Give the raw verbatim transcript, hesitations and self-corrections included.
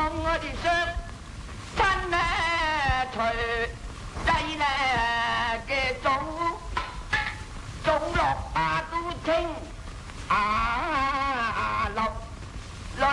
我的手，咱来吹，再来给中，中落啊都听啊。